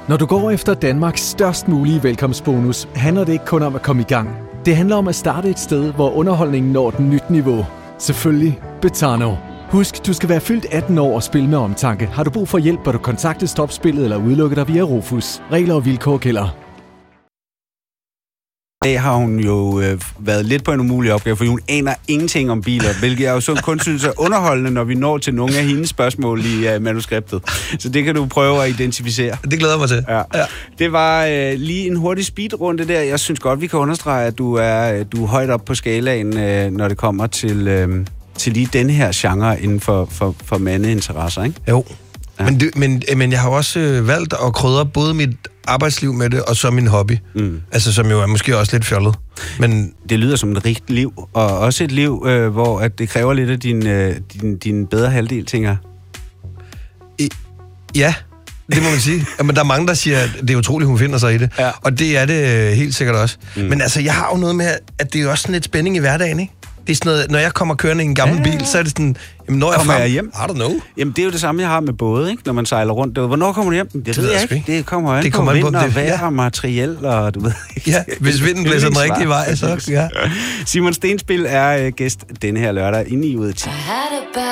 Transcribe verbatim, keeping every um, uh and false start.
Når du går efter Danmarks størst mulige velkomstbonus, handler det ikke kun om at komme i gang. Det handler om at starte et sted, hvor underholdningen når et nyt niveau. Selvfølgelig Betano. Husk, du skal være fyldt atten år og spille med omtanke. Har du brug for hjælp, bør du kontakte Stopspillet eller udelukke dig via Rufus. Regler og vilkår gælder. I dag har hun jo øh, været lidt på en umulig opgave, for hun aner ingenting om biler, hvilket jeg jo så kun synes er underholdende, når vi når til nogle af hendes spørgsmål i øh, manuskriptet. Så det kan du prøve at identificere. Det glæder mig til. Ja. Ja. Det var øh, lige en hurtig speedrunde der. Jeg synes godt, vi kan understrege, at du er, du er højt op på skalaen, øh, når det kommer til, øh, til lige denne her genre inden for, for, for mandeinteresser, ikke? Jo. Ja. Men, det, men, men jeg har også øh, valgt at krydre både mit arbejdsliv med det, og så min hobby. Mm. Altså, som jo er måske også lidt fjollet. Men det lyder som et rigt liv, og også et liv, øh, hvor at det kræver lidt af din, øh, din, din bedre halvdel, tænker I, Ja, det må man sige. Men der er mange, der siger, at det er utroligt, hun finder sig i det. Ja. Og det er det helt sikkert også. Mm. Men altså, jeg har jo noget med, at det er jo også sådan lidt spænding i hverdagen, ikke? Det er sådan noget, når jeg kommer kørende i en gammel ja. bil, så er det sådan, jamen, når jeg kommer frem, jeg hjem? I don't know. Jamen, det er jo det samme, jeg har med både, ikke? Når man sejler rundt. Det, hvornår kommer du hjem? Det, det ved jeg ikke. ikke. Det kommer an det kommer på vind og vejr ja. og materiel, og du ved ikke. Ja, hvis vinden blæser den rigtige vej, så ja. Simon Stenspil er øh, gæst denne her lørdag i ni ud af ti.